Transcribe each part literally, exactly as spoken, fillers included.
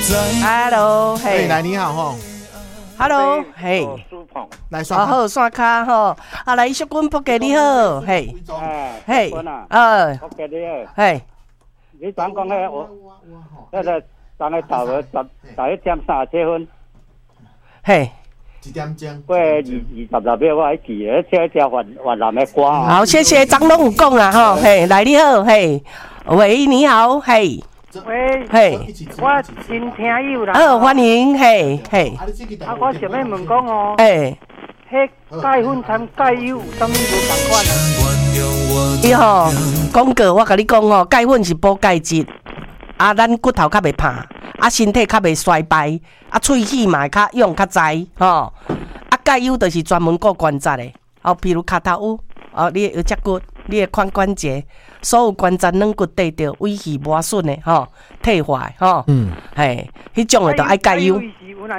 Hello， 嘿， 来你好吼 ，Hello， 嘿， 来刷卡，好刷卡吼，啊来小君仆给你好，嘿，嘿，呃， 仆给你好， 嘿， 你讲讲迄我，迄个昨个头个十十一点三十七分， 嘿， 几点钟？ 过二二十六秒我还记得，这一条越越南的歌。 好，谢谢张龙有讲啊吼，嘿，来你好，嘿，喂，你好，嘿。 喂， 嘿， 我真听友啦。 好，欢迎，嘿，嘿。 啊，我想要问讲哦， 哎， 迄钙粉掺钙油有啥物无同款啊？ 伊吼讲过，我甲你讲哦，钙粉是补钙质，啊，咱骨头较袂怕，啊，身体较袂衰败，啊，喙齿嘛会较用较在，吼。啊，钙油就是专门顾关节的，哦，比如骹头有，哦，你的腰脊骨。你的髋关节，所有关节软骨得着尾气磨损的吼，退化吼，嗯，嘿，迄种的就爱钙油。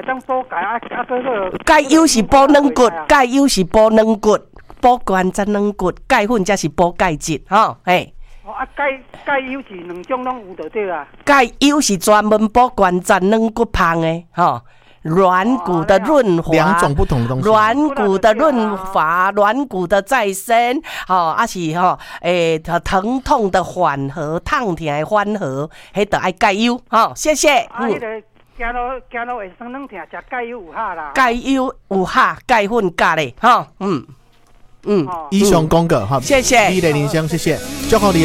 钙油是补软骨，钙油是补软骨，补关节软骨，钙粉才是补钙质吼，嘿。 哦，啊，钙钙油是两种拢有就对啊。 钙油是专门补关节软骨胖的吼。软骨的润滑， 两种不同的东西。 软骨的润滑，软骨的再生，吼，啊是吼，诶，疼痛的缓和，烫痛的缓和，迄得爱钙油，吼，谢谢。 啊，迄个行路行路会酸软痛，食钙油有效啦。 钙油有效，钙粉加咧，吼，嗯嗯。 以上讲过，哈， 谢谢。 你的铃声，谢谢，祝福你哦。